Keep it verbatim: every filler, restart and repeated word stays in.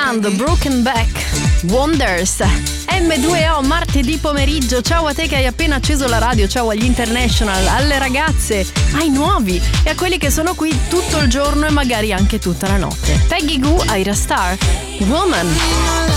Band, Broken Back, Wonders. M due O martedì pomeriggio, ciao a te che hai appena acceso la radio, ciao agli international, alle ragazze, ai nuovi e a quelli che sono qui tutto il giorno e magari anche tutta la notte. Peggy Goo, Ira Star, Woman.